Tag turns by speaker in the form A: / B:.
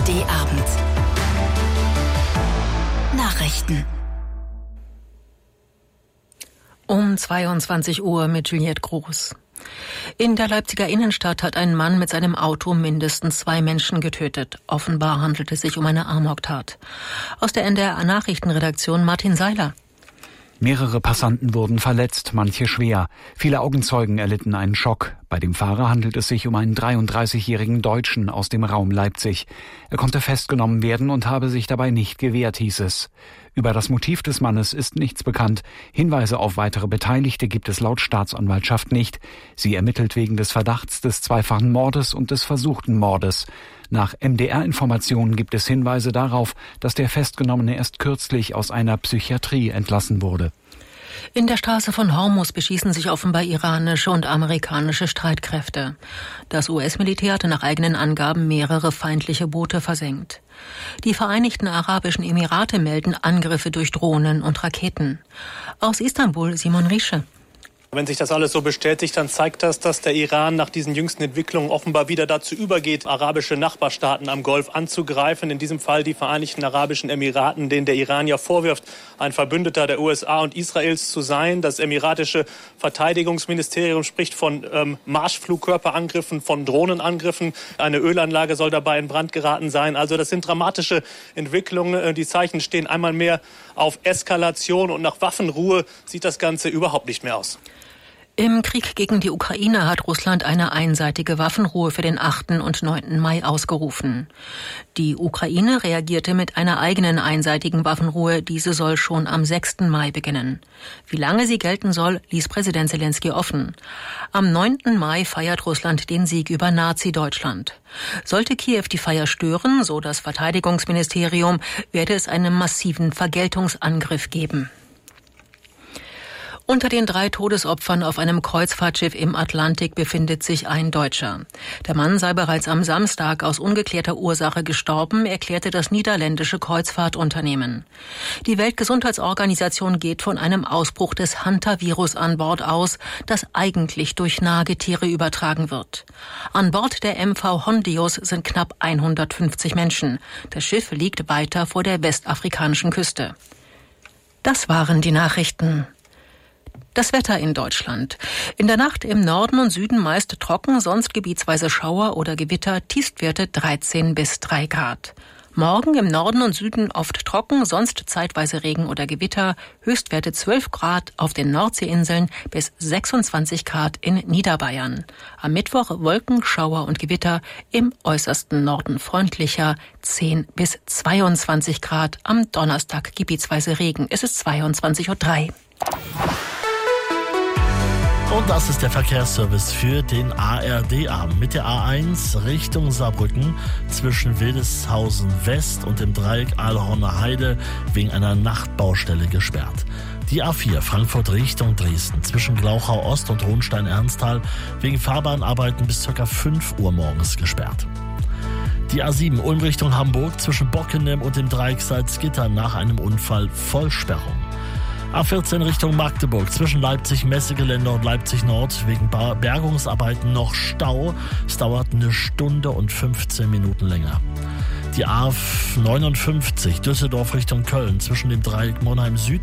A: ARD-Abend. Nachrichten.
B: Um 22 Uhr mit Juliette Groß. In der Leipziger Innenstadt hat ein Mann mit seinem Auto mindestens 2 Menschen getötet. Offenbar handelt es sich um eine Amoktat. Aus der NDR-Nachrichtenredaktion Martin Seiler.
C: Mehrere Passanten wurden verletzt, manche schwer. Viele Augenzeugen erlitten einen Schock. Bei dem Fahrer handelt es sich um einen 33-jährigen Deutschen aus dem Raum Leipzig. Er konnte festgenommen werden und habe sich dabei nicht gewehrt, hieß es. Über das Motiv des Mannes ist nichts bekannt. Hinweise auf weitere Beteiligte gibt es laut Staatsanwaltschaft nicht. Sie ermittelt wegen des Verdachts des zweifachen Mordes und des versuchten Mordes. Nach MDR-Informationen gibt es Hinweise darauf, dass der Festgenommene erst kürzlich aus einer Psychiatrie entlassen wurde.
B: In der Straße von Hormuz beschießen sich offenbar iranische und amerikanische Streitkräfte. Das US-Militär hatte nach eigenen Angaben mehrere feindliche Boote versenkt. Die Vereinigten Arabischen Emirate melden Angriffe durch Drohnen und Raketen. Aus Istanbul Simon Riesche.
D: Wenn sich das alles so bestätigt, dann zeigt das, dass der Iran nach diesen jüngsten Entwicklungen offenbar wieder dazu übergeht, arabische Nachbarstaaten am Golf anzugreifen. In diesem Fall die Vereinigten Arabischen Emiraten, denen der Iran ja vorwirft, ein Verbündeter der USA und Israels zu sein. Das emiratische Verteidigungsministerium spricht von Marschflugkörperangriffen, von Drohnenangriffen. Eine Ölanlage soll dabei in Brand geraten sein. Also das sind dramatische Entwicklungen. Die Zeichen stehen einmal mehr auf Eskalation und nach Waffenruhe sieht das Ganze überhaupt nicht mehr aus.
B: Im Krieg gegen die Ukraine hat Russland eine einseitige Waffenruhe für den 8. und 9. Mai ausgerufen. Die Ukraine reagierte mit einer eigenen einseitigen Waffenruhe. Diese soll schon am 6. Mai beginnen. Wie lange sie gelten soll, ließ Präsident Zelensky offen. Am 9. Mai feiert Russland den Sieg über Nazi-Deutschland. Sollte Kiew die Feier stören, so das Verteidigungsministerium, werde es einen massiven Vergeltungsangriff geben. Unter den 3 Todesopfern auf einem Kreuzfahrtschiff im Atlantik befindet sich ein Deutscher. Der Mann sei bereits am Samstag aus ungeklärter Ursache gestorben, erklärte das niederländische Kreuzfahrtunternehmen. Die Weltgesundheitsorganisation geht von einem Ausbruch des Hantavirus an Bord aus, das eigentlich durch Nagetiere übertragen wird. An Bord der MV Hondius sind knapp 150 Menschen. Das Schiff liegt weiter vor der westafrikanischen Küste. Das waren die Nachrichten. Das Wetter in Deutschland. In der Nacht im Norden und Süden meist trocken, sonst gebietsweise Schauer oder Gewitter, Tiefstwerte 13 bis 3 Grad. Morgen im Norden und Süden oft trocken, sonst zeitweise Regen oder Gewitter, Höchstwerte 12 Grad auf den Nordseeinseln bis 26 Grad in Niederbayern. Am Mittwoch Wolken, Schauer und Gewitter, im äußersten Norden freundlicher 10 bis 22 Grad. Am Donnerstag gebietsweise Regen. Es ist 22:03 Uhr.
E: Und das ist der Verkehrsservice für den ARD-Abend mit der A1 Richtung Saarbrücken zwischen Wildeshausen West und dem Dreieck Aalhorner Heide wegen einer Nachtbaustelle gesperrt. Die A4 Frankfurt Richtung Dresden zwischen Glauchau Ost und Hohenstein-Ernsthal wegen Fahrbahnarbeiten bis ca. 5 Uhr morgens gesperrt. Die A7 Ulm Richtung Hamburg zwischen Bockenem und dem Dreieck Salzgitter nach einem Unfall Vollsperrung. A14 Richtung Magdeburg zwischen Leipzig-Messegelände und Leipzig-Nord wegen Bergungsarbeiten noch Stau. Es dauert 1 Stunde und 15 Minuten länger. Die A59 Düsseldorf Richtung Köln zwischen dem Dreieck Monheim Süd